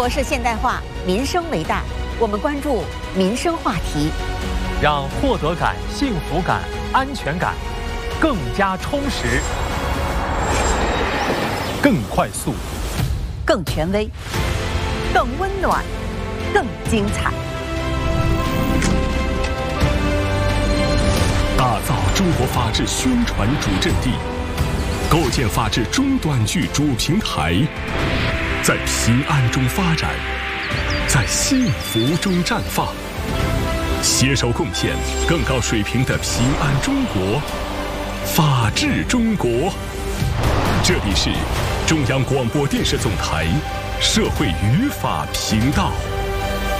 国式现代化，民生为大，我们关注民生话题， 让获得感、幸福感、安全感更加充实、更快速、 更权威、更温暖、更精彩。 打造中国法治宣传主阵地，构建法治中短剧主平台，在平安中发展，在幸福中绽放，携手贡献更高水平的平安中国、法治中国。这里是中央广播电视总台社会语法频道。